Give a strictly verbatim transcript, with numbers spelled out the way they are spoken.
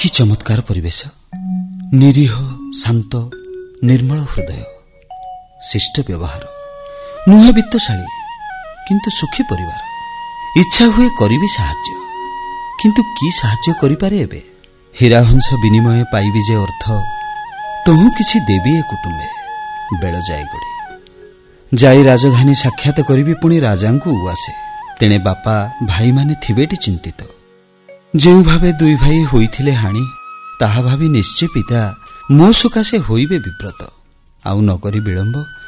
କି ଚମତ୍କାର ପରିବେଶ, ନିରୀହ ଶାନ୍ତ ନିର୍ମଳ ହୃଦୟ, ଶିଷ୍ଟ ବ୍ୟବହାର, ନୁହେଁ ବିତ୍ତଶାଳୀ କିନ୍ତୁ ସୁଖୀ ପରିବାର। ଇଚ୍ଛା ହୁଏ କରିବି ସାହାଯ୍ୟ, କିନ୍ତୁ କି ସାହାଯ୍ୟ କରିପାରେ ଏବେ? ହୀରାହଂସ ବିନିମୟ ପାଇବି ଯେ ଅର୍ଥ, ତହୁଁ କିଛି ଦେବି ଏ କୁଟୁମ୍ବେ। ବେଳ ଯାଏ ଗଡ଼ି ଯାଇ ରାଜଧାନୀ ସାକ୍ଷାତ କରିବି ପୁଣି ରାଜାଙ୍କୁ ଉଆସେ। ତେଣେ ବାପା ଭାଇମାନେ ଥିବେଟି ଚିନ୍ତିତ, ଯେଉଁ ଭାବେ ଦୁଇ ଭାଇ ହୋଇଥିଲେ ହାଣି, ତାହା ଭାବି ନିଶ୍ଚେ ପିତା ମୋ ସକାଶେ ହୋଇବେ ବିବ୍ରତ। ଆଉ ନକରି ବିଳମ୍ବ